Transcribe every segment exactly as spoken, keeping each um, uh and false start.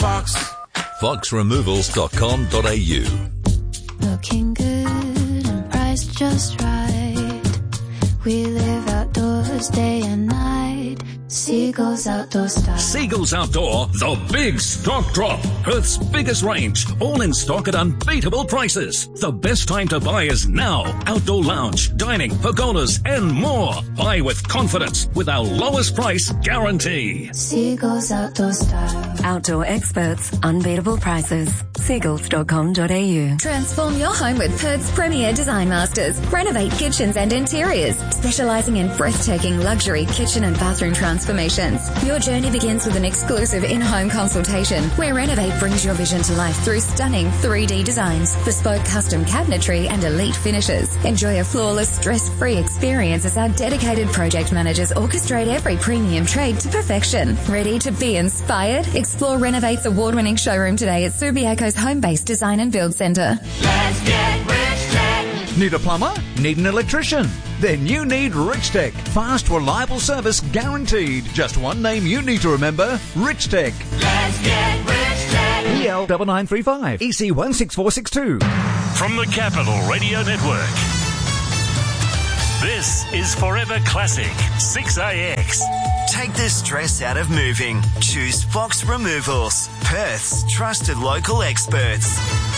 Fox. fox removals dot com dot a u. Looking good and priced just right. We live outdoors day and night. Seagulls Outdoor Style. Seagulls Outdoor, the big stock drop. Perth's biggest range, all in stock at unbeatable prices. The best time to buy is now. Outdoor lounge, dining, pergolas and more. Buy with confidence with our lowest price guarantee. Seagulls Outdoor Style. Outdoor experts, unbeatable prices. seagulls dot com dot a u. Transform your home with Perth's premier design masters. Renovate kitchens and interiors, specialising in breathtaking luxury kitchen and bathroom transformations. Your journey begins with an exclusive in-home consultation where Renovate brings your vision to life through stunning three D designs, bespoke custom cabinetry and elite finishes. Enjoy a flawless, stress-free experience as our dedicated project managers orchestrate every premium trade to perfection. Ready to be inspired? Explore Renovate's award-winning showroom today at Subiaco's home-based design and build centre. Let's get Rich Tech. Need a plumber? Need an electrician? Then you need Rich Tech. Fast, reliable service guaranteed. Just one name you need to remember, Rich Tech. Let's get Rich Tech. E L nine nine three five, E C one six four six two. From the Capital Radio Network, this is Forever Classic six A X. Take the stress out of moving. Choose Fox Removals, Perth's trusted local experts.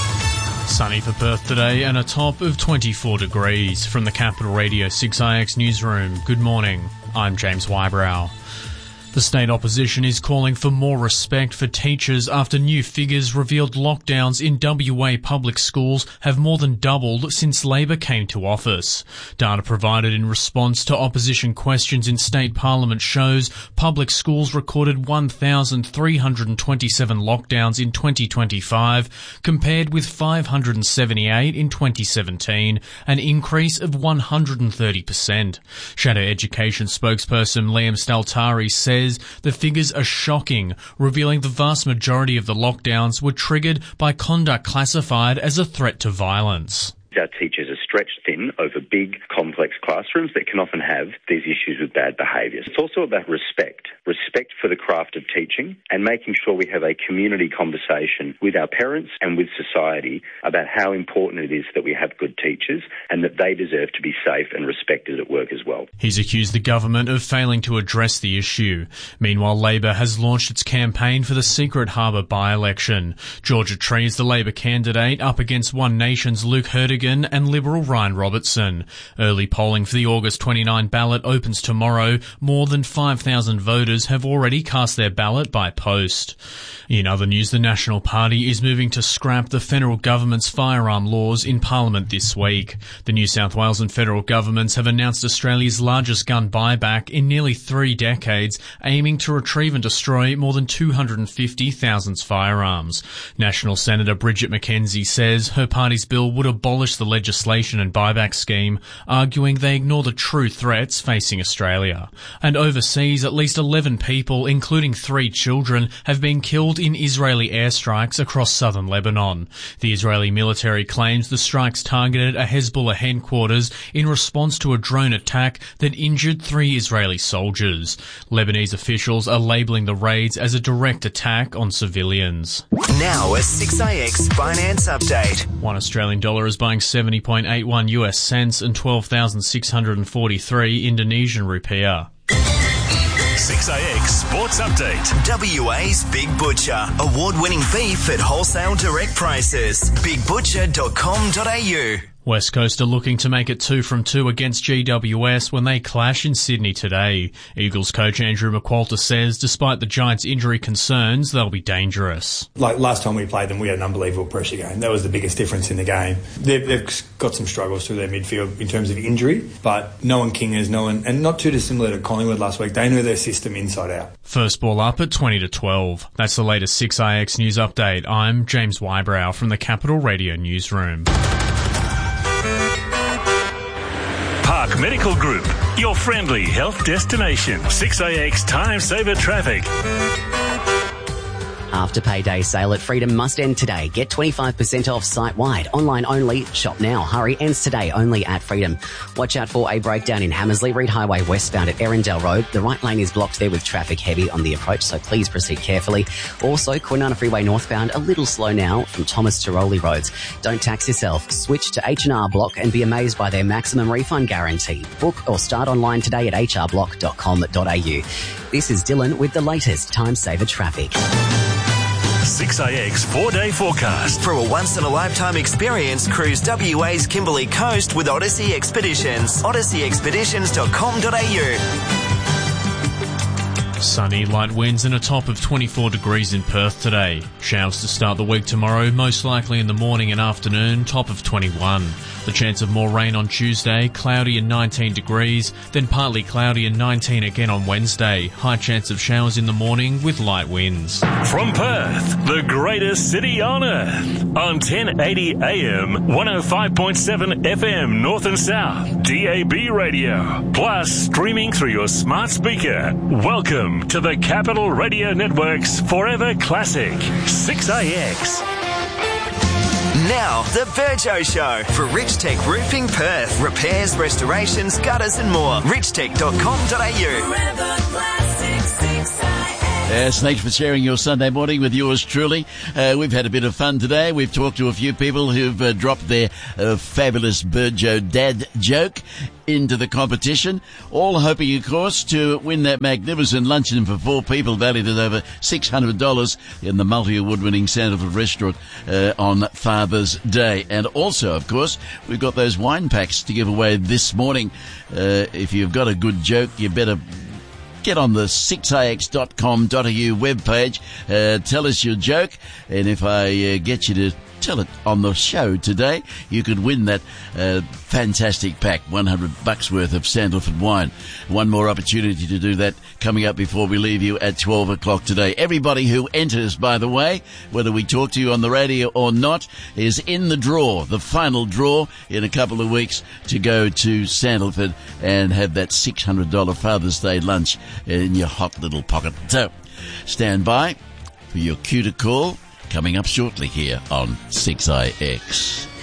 Sunny for Perth today and a top of twenty-four degrees. From the Capital Radio six A X newsroom, good morning. I'm James Wybrow. The state opposition is calling for more respect for teachers after new figures revealed lockdowns in W A public schools have more than doubled since Labor came to office. Data provided in response to opposition questions in state parliament shows public schools recorded one thousand three hundred twenty-seven lockdowns in twenty twenty-five, compared with five hundred seventy-eight in twenty seventeen, an increase of one hundred thirty percent. Shadow Education spokesperson Liam Staltari says the figures are shocking, revealing the vast majority of the lockdowns were triggered by conduct classified as a threat to violence. Our teachers are stretched thin over big, complex classrooms that can often have these issues with bad behaviours. It's also about respect, respect for the craft of teaching and making sure we have a community conversation with our parents and with society about how important it is that we have good teachers and that they deserve to be safe and respected at work as well. He's accused the government of failing to address the issue. Meanwhile, Labor has launched its campaign for the Secret Harbour by-election. Georgia Tree is the Labor candidate up against One Nation's Luke Hertigan and Liberal Ryan Robertson. Early polling for the August twenty-ninth ballot opens tomorrow. More than five thousand voters have already cast their ballot by post. In other news, the National Party is moving to scrap the federal government's firearm laws in Parliament this week. The New South Wales and federal governments have announced Australia's largest gun buyback in nearly three decades, aiming to retrieve and destroy more than two hundred fifty thousand firearms. National Senator Bridget McKenzie says her party's bill would abolish the legislation and buyback scheme, arguing they ignore the true threats facing Australia. And overseas, at least eleven people, including three children, have been killed in Israeli airstrikes across southern Lebanon. The Israeli military claims the strikes targeted a Hezbollah headquarters in response to a drone attack that injured three Israeli soldiers. Lebanese officials are labelling the raids as a direct attack on civilians. Now a six A X finance update. One Australian dollar is buying seventy point eight one U S cents and twelve thousand six hundred forty-three Indonesian rupiah. six A X Sports Update. W A's Big Butcher. Award-winning beef at wholesale direct prices. big butcher dot com dot a u. West Coast are looking to make it two from two against G W S when they clash in Sydney today. Eagles coach Andrew McQualter says despite the Giants' injury concerns, they'll be dangerous. Like last time we played them, we had an unbelievable pressure game. That was the biggest difference in the game. They've, they've got some struggles through their midfield in terms of injury, but no one Kingers, no one, and not too dissimilar to Collingwood last week. They know their system inside out. First ball up at twenty to twelve. That's the latest six A X news update. I'm James Wybrow from the Capital Radio newsroom. Park Medical Group, your friendly health destination. six A X Time Saver Traffic. Afterpay Day sale at Freedom must end today. Get twenty-five percent off site-wide. Online only. Shop now. Hurry. Ends today only at Freedom. Watch out for a breakdown in Hammersley. Reed Highway westbound at Erindale Road. The right lane is blocked there with traffic heavy on the approach, so please proceed carefully. Also, Kwinana Freeway northbound, a little slow now from Thomas to Rowley Roads. Don't tax yourself. Switch to H and R Block and be amazed by their maximum refund guarantee. Book or start online today at h r block dot com dot a u. This is Dylan with the latest Time Saver traffic. six A X four-day forecast. For a once-in-a-lifetime experience, cruise W A's Kimberley Coast with Odyssey Expeditions. odyssey expeditions dot com dot a u. Sunny, light winds and a top of twenty-four degrees in Perth today. Showers to start the week tomorrow, most likely in the morning and afternoon, top of twenty-one. The chance of more rain on Tuesday, cloudy and nineteen degrees, then partly cloudy and nineteen again on Wednesday. High chance of showers in the morning with light winds. From Perth, the greatest city on earth. On ten eighty A M, one oh five point seven F M North and South, D A B radio. Plus streaming through your smart speaker. Welcome to the Capital Radio Network's Forever Classic, six A X. Now, the Virgo Show for Rich Tech Roofing Perth. Repairs, restorations, gutters and more. rich tech dot com dot a u. Forever Classic six A X. Yes, thanks for sharing your Sunday morning with yours truly. Uh, we've had a bit of fun today. We've talked to a few people who've uh, dropped their uh, fabulous Virgo dad joke into the competition, all hoping, of course, to win that magnificent luncheon for four people valued at over six hundred dollars in the multi-award-winning Sandalwood restaurant uh, on Father's Day. And also, of course, we've got those wine packs to give away this morning. Uh, if you've got a good joke, you better get on the six a x dot com dot a u webpage, uh, tell us your joke, and if I uh, get you to tell it on the show today, you could win that uh, fantastic pack, one hundred bucks worth of Sandalford wine. One more opportunity to do that coming up before we leave you at twelve o'clock today. Everybody who enters, by the way, whether we talk to you on the radio or not, is in the draw, the final draw in a couple of weeks to go to Sandalford and have that six hundred dollars Father's Day lunch in your hot little pocket. So, stand by for your cue to call, coming up shortly here on six A X.